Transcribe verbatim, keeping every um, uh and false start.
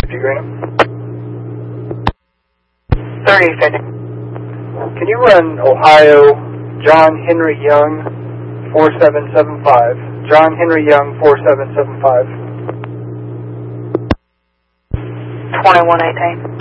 Graham. thirty fifty. Can you run Ohio John Henry Young four seven seven five? John Henry Young four seven seven five. twenty-one eighteen.